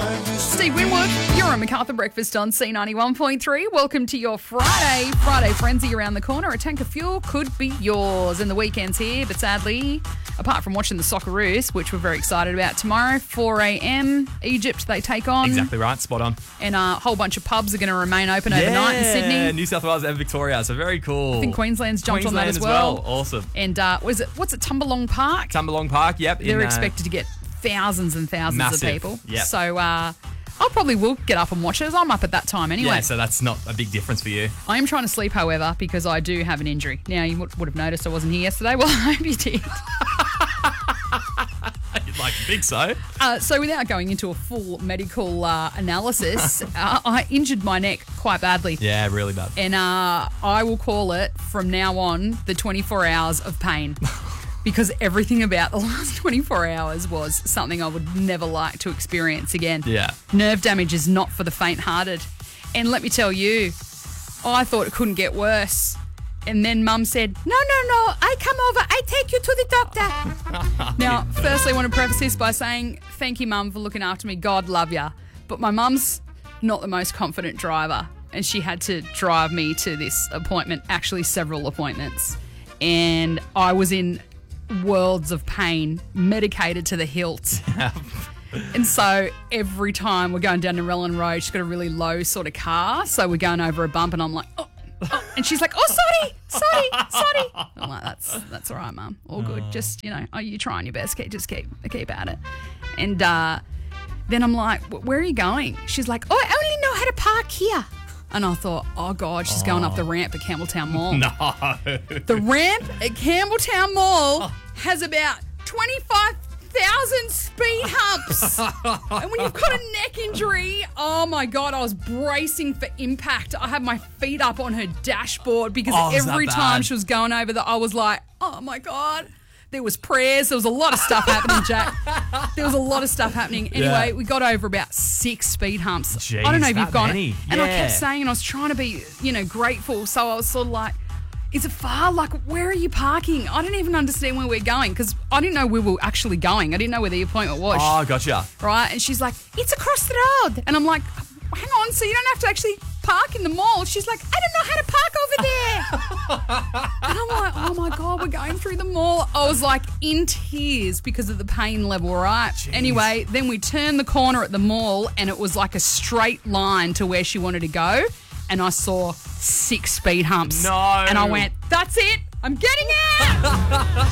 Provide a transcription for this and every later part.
Steve Winwood, you're on MacArthur Breakfast on C91.3. Welcome to your Friday frenzy around the corner. A tank of fuel could be yours. And the weekend's here, but sadly, apart from watching the Socceroos, which we're very excited about tomorrow, 4 a.m, Egypt they take on. Exactly right, spot on. And a whole bunch of pubs are going to remain open overnight in Sydney. New South Wales and Victoria, so very cool. I think Queensland's jumped on that as well. Awesome. And what's it, Tumbalong Park? Tumbalong Park, yep. They're expected to get thousands and thousands massive, of people. Yep. So I probably will get up and watch it. I'm up at that time anyway. Yeah, so that's not a big difference for you. I am trying to sleep, however, because I do have an injury. Now, you would have noticed I wasn't here yesterday. Well, I hope you did. You'd like to think so. So without going into a full medical analysis, I injured my neck quite badly. Yeah, really bad. And I will call it, from now on, the 24 hours of pain. Because everything about the last 24 hours was something I would never like to experience again. Yeah. Nerve damage is not for the faint-hearted. And let me tell you, I thought it couldn't get worse. And then Mum said, no, I come over, I take you to the doctor. Now, firstly, I want to preface this by saying thank you, Mum, for looking after me. God love ya. But my mum's not the most confident driver, and she had to drive me to this appointment, actually several appointments. And I was in worlds of pain, medicated to the hilt. And so every time we're going down Narellan Road, she's got a really low sort of car, so we're going over a bump and I'm like, oh. And she's like, oh, sorry. I'm like, that's all right, Mum, all good. Just, you trying your best, just keep at it. And then I'm like, where are you going? She's like, oh, I only know how to park here. And I thought, oh, God, she's going up the ramp at Campbelltown Mall. No. The ramp at Campbelltown Mall has about 25,000 speed humps. And when you've got a neck injury, oh, my God, I was bracing for impact. I had my feet up on her dashboard because every time she was going over I was like, oh, my God. There was prayers. There was a lot of stuff happening, Jack. There was a lot of stuff happening. Anyway, we got over about 6 speed humps. Jeez, I don't know if you've gone. Many. And I kept saying, and I was trying to be, grateful. So I was sort of like, is it far? Like, where are you parking? I didn't even understand where we're going because I didn't know we were actually going. I didn't know where the appointment was. Oh, gotcha. Right? And she's like, it's across the road. And I'm like, hang on, so you don't have to actually park in the mall. She's like, I don't know how to park over there. And I'm like, oh my God, we're going through the mall. I was like in tears because of the pain level, right? Jeez. Anyway, then we turned the corner at the mall and it was like a straight line to where she wanted to go. And I saw 6 speed humps. No. And I went, that's it. I'm getting out.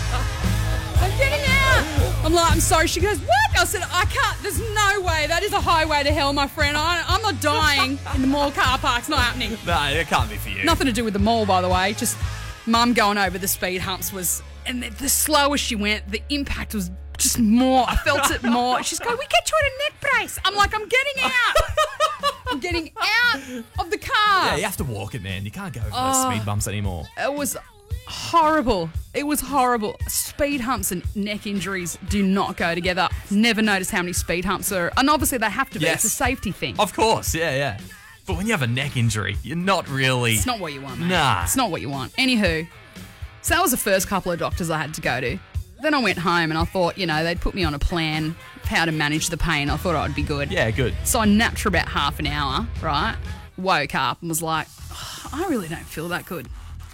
I'm getting out. I'm like, I'm sorry. She goes, what? I said, I can't. There's no way. That is a highway to hell, my friend. I'm not dying in the mall car park. It's not happening. No, it can't be for you. Nothing to do with the mall, by the way. Just Mum going over the speed humps was, and the slower she went, the impact was just more. I felt it more. She's going, we get you at a neck brace. I'm like, I'm getting out. I'm getting out of the car. Yeah, you have to walk it, man. You can't go over those speed bumps anymore. It was horrible. It was horrible. Speed humps and neck injuries do not go together. Never noticed how many speed humps are. And obviously they have to be. Yes. It's a safety thing. Of course, yeah. But when you have a neck injury, you're not really... It's not what you want, mate. Nah. It's not what you want. Anywho, so that was the first couple of doctors I had to go to. Then I went home and I thought, they'd put me on a plan of how to manage the pain. I thought I'd be good. Yeah, good. So I napped for about half an hour, right? Woke up and was like, I really don't feel that good.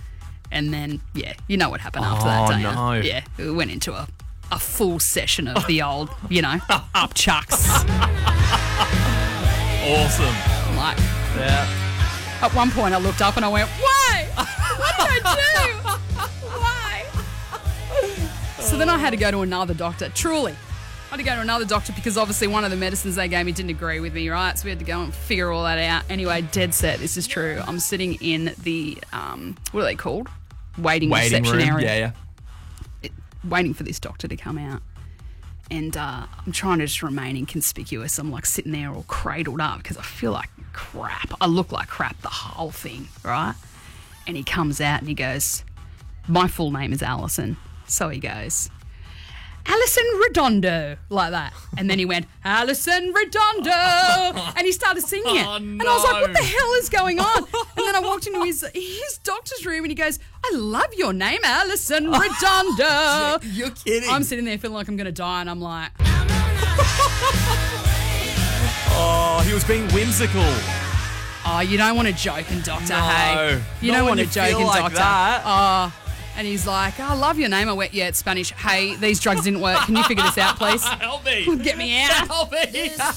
And then, you know what happened after that, don't no. you? Yeah, we went into a full session of the old, up chucks. Awesome. Like, Yeah. at one point I looked up and I went, why? What did I do? Why? So then I had to go to another doctor, truly. I had to go to another doctor because obviously one of the medicines they gave me didn't agree with me, right? So we had to go and figure all that out. Anyway, dead set, this is true. I'm sitting in the, what are they called? Waiting reception room. area. Yeah. Waiting for this doctor to come out. And I'm trying to just remain inconspicuous. I'm like sitting there all cradled up because I feel like crap. I look like crap, the whole thing, right? And he comes out and he goes, my full name is Alison. So he goes, Alison Redondo, like that. And then he went, Alison Redondo. And he started singing it. Oh, And I was like, what no. the hell is going on? And then I walked into his doctor's room and he goes, I love your name, Alison Redondo. You're kidding. I'm sitting there feeling like I'm going to die and I'm like, he was being whimsical. Oh, you don't want a joking doctor, No, hey? You not don't when want a you feel joking like doctor. that. Oh, and he's like, I love your name. I went, yeah, it's Spanish. Hey, these drugs didn't work. Can you figure this out, please? Help me. Get me out. Help me.